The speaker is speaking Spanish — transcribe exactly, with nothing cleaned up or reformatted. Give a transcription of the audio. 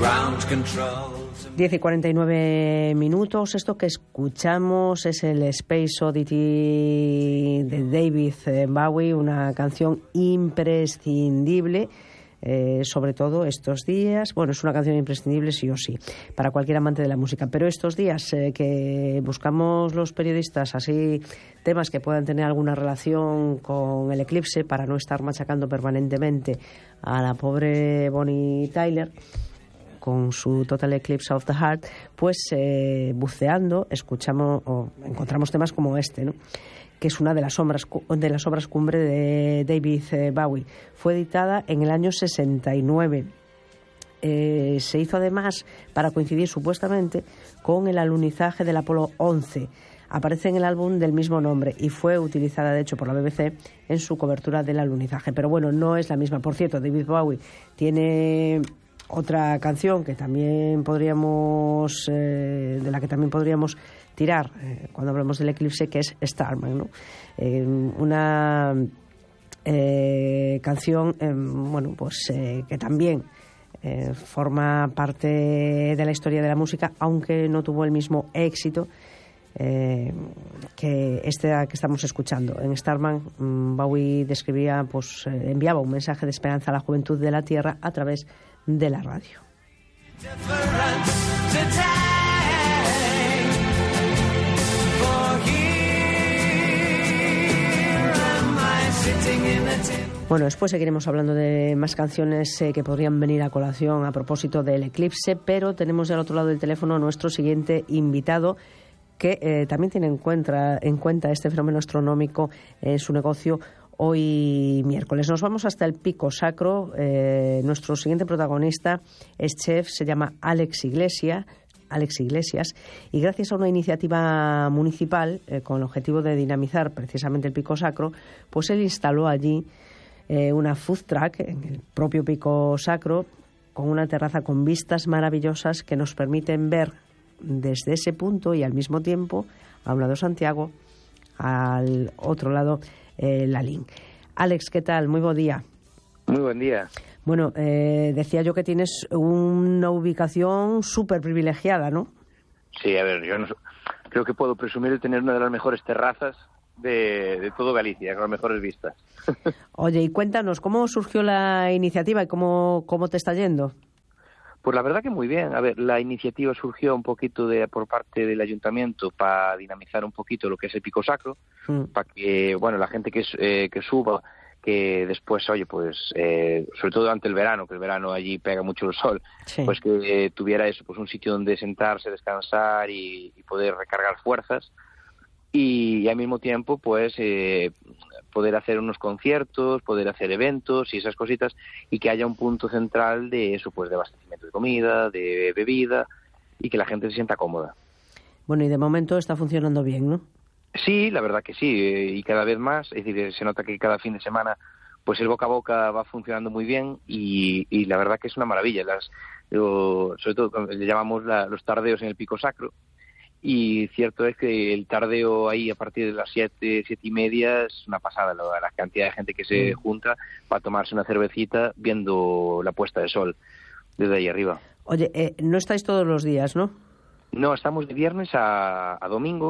diez y cuarenta y nueve minutos. Esto que escuchamos es el Space Oddity de David Bowie, una canción imprescindible, eh, sobre todo estos días. Bueno, es una canción imprescindible sí o sí, para cualquier amante de la música, pero estos días eh, que buscamos los periodistas así temas que puedan tener alguna relación con el eclipse para no estar machacando permanentemente a la pobre Bonnie Tyler con su Total Eclipse of the Heart, pues eh, buceando escuchamos o encontramos temas como este, ¿no?, que es una de las obras de las obras cumbre de David Bowie. Fue editada en el año sesenta y nueve. Eh, se hizo además para coincidir supuestamente con el alunizaje del Apolo once. Aparece en el álbum del mismo nombre y fue utilizada de hecho por la B B C en su cobertura del alunizaje. Pero bueno, no es la misma. Por cierto, David Bowie tiene otra canción que también podríamos, eh, de la que también podríamos tirar eh, cuando hablamos del eclipse, que es Starman, ¿no? Eh, una eh, canción, eh, bueno, pues eh, que también eh, forma parte de la historia de la música, aunque no tuvo el mismo éxito eh, que esta que estamos escuchando. En Starman, Bowie describía, pues eh, enviaba un mensaje de esperanza a la juventud de la Tierra a través de la radio. Bueno, después seguiremos hablando de más canciones eh, que podrían venir a colación a propósito del eclipse, pero tenemos ya al otro lado del teléfono a nuestro siguiente invitado, que eh, también tiene en cuenta, en cuenta este fenómeno astronómico en su negocio. Hoy miércoles nos vamos hasta el Pico Sacro. Eh, nuestro siguiente protagonista es chef, se llama Alex Iglesias, Alex Iglesias, y gracias a una iniciativa municipal eh, con el objetivo de dinamizar precisamente el Pico Sacro, pues él instaló allí eh, una food truck en el propio Pico Sacro, con una terraza con vistas maravillosas que nos permiten ver desde ese punto y al mismo tiempo a un lado Santiago, al otro lado Eh, Lalín. Alex, ¿qué tal? Muy buen día. Muy buen día. Bueno, eh, decía yo que tienes una ubicación súper privilegiada, ¿no? Sí, a ver, yo no, creo que puedo presumir de tener una de las mejores terrazas de, de todo Galicia, con las mejores vistas. Oye, y cuéntanos, ¿cómo surgió la iniciativa y cómo, cómo te está yendo? Pues la verdad que muy bien. A ver, la iniciativa surgió un poquito de por parte del ayuntamiento para dinamizar un poquito lo que es el Pico Sacro, mm. para que, bueno, la gente que, eh, que suba, que después, oye, pues, eh, sobre todo durante el verano, que el verano allí pega mucho el sol, sí. pues que eh, tuviera eso, pues un sitio donde sentarse, descansar y, y poder recargar fuerzas. Y, y al mismo tiempo, pues, eh, poder hacer unos conciertos, poder hacer eventos y esas cositas, y que haya un punto central de eso, pues, de abastecimiento de comida, de bebida, y que la gente se sienta cómoda. Bueno, y de momento está funcionando bien, ¿no? Sí, la verdad que sí, y cada vez más, es decir, se nota que cada fin de semana, pues el boca a boca va funcionando muy bien, y, y la verdad que es una maravilla. Las, lo, sobre todo, le llamamos la, los tardeos en el Pico Sacro, y cierto es que el tardeo ahí a partir de las siete, siete y media es una pasada, la, la cantidad de gente que se junta para tomarse una cervecita viendo la puesta de sol desde ahí arriba. Oye, eh, no estáis todos los días, ¿no? No, estamos de viernes a, a domingo,